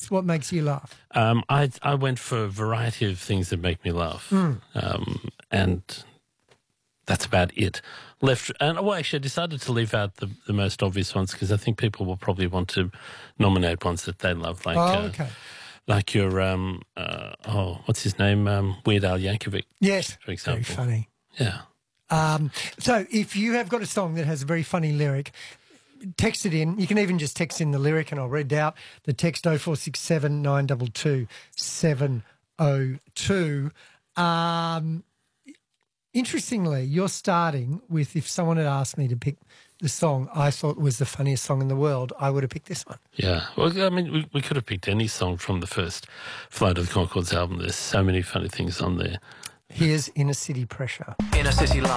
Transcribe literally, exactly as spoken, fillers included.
laughs? What makes you laugh? Um, I I went for a variety of things that make me laugh, Mm. um, and that's about it. Left and well, actually, I decided to leave out the, the most obvious ones because I think people will probably want to nominate ones that they love, like Oh, uh, okay. like your um, uh, oh, what's his name, um, Weird Al Yankovic, Yes. for example. Very funny. Yeah. Um, so if you have got a song that has a very funny lyric, text it in. You can even just text in the lyric and I'll read it out. The text oh four six seven, nine two two, seven oh two. Um, interestingly, you're starting with, if someone had asked me to pick the song I thought was the funniest song in the world, I would have picked this one. Yeah. Well, I mean, we, we could have picked any song from the first Flight of the Conchords album. There's so many funny things on there. Here's Inner City Pressure. Inner City Live.